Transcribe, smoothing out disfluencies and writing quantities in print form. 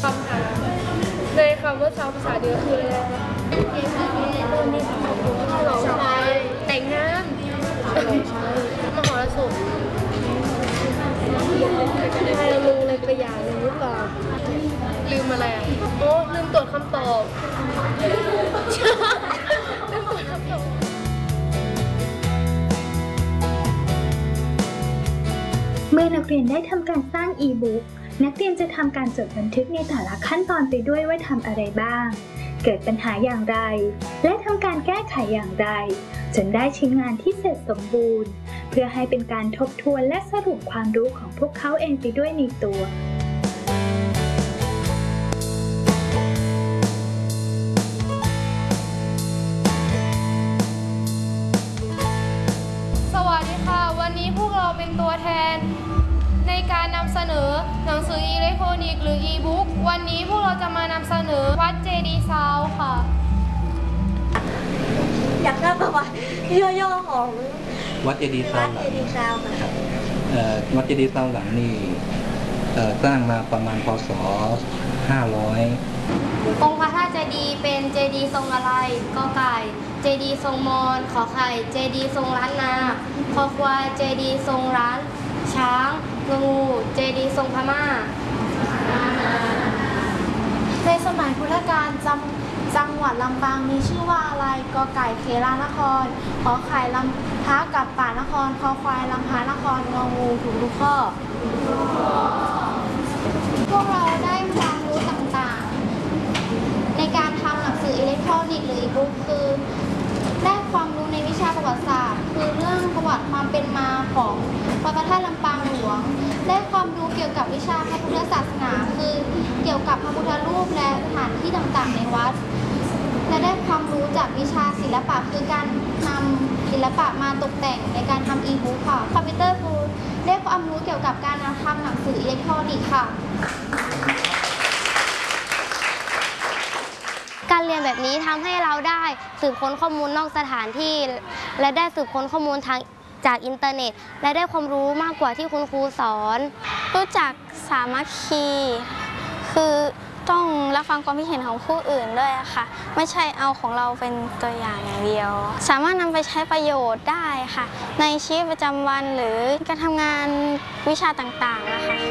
คำถามในคำว่าชาวภาษาเดียวคืออะไรแต่งงานมหรสพให้เราลืมอะไรไปอย่างหนึ่งหรือเปล่าลืมอะไรอ่ะโอ้ลืมตรวจคำตอบลืมตรวจคำตอบเมื่อนักเรียนได้ทำการสร้างอีบุ๊กนักเรียนจะทำการจดบันทึกในแต่ละขั้นตอนไปด้วยว่าทำอะไรบ้างเกิดปัญหาอย่างไรและทำการแก้ไขอย่างไรจนได้ชิ้นงานที่เสร็จสมบูรณ์เพื่อให้เป็นการทบทวนและสรุปความรู้ของพวกเขาเองไปด้วยในตัวสวัสดีค่ะวันนี้พวกเราเป็นตัวแทนในการนำเสนอหนังสืออิเล็กทรอนิกส์หรืออีบุ๊กวันนี้พวกเราจะมานำเสนอวัดเจดีย์ซาวด์ค่ะอยากทราบประวัติย่อๆของวัดเจดีย์ซาวด์หลังครับวัดเจดีย์ซาวด์หลังนี่สร้างมาประมาณพ.ศ. 500 องค์พระธาตุเจดีย์เป็นเจดีย์ทรงอะไรกอไก่เจดีย์ทรงมอญขอไข่เจดีย์ทรงล้านนาคอควายเจดีย์ทรงล้านช้างงูเจดีย์ทรงพม่าในสมัยพุทธกาลจังหวัดลำปางมีชื่อว่าอะไรกอไก่เขลานครขอไข่ลำพะกับป่านครคอควายลำพานครงองูถูกทุกข้อพวกเราได้ความรู้ต่างๆในการทำหนังสืออิเล็กทรอนิกส์หรืออีบุ๊กคือได้ความรู้ในวิชาประวัติศาสตร์คือเรื่องประวัติความเป็นมาของวัดพระธาตุลำปางหลวงได้ความรู้เกี่ยวกับวิชาพระพุทธศาสนาคือเกี่ยวกับพระพุทธรูปและสถานที่ต่างๆในวัดและได้ความรู้จากวิชาศิลปะคือการนำศิลปะมาตกแต่งในการทำอีบุ๊กค่ะคอมพิวเตอร์ฟูได้ความรู้เกี่ยวกับการทำหนังสืออิเล็กทรอนิกส์ค่ะการเรียนแบบนี้ทำให้เราได้สืบค้นข้อมูลนอกสถานที่และได้สืบค้นข้อมูลจากอินเทอร์เน็ตและได้ความรู้มากกว่าที่คุณครูสอนรู้จักสามัคคีคือต้องรับฟังความคิดเห็นของผู้อื่นด้วยค่ะไม่ใช่เอาของเราเป็นตัวอย่างเดียวสามารถนำไปใช้ประโยชน์ได้ค่ะในชีวิตประจำวันหรือการทำงานวิชาต่างๆนะคะ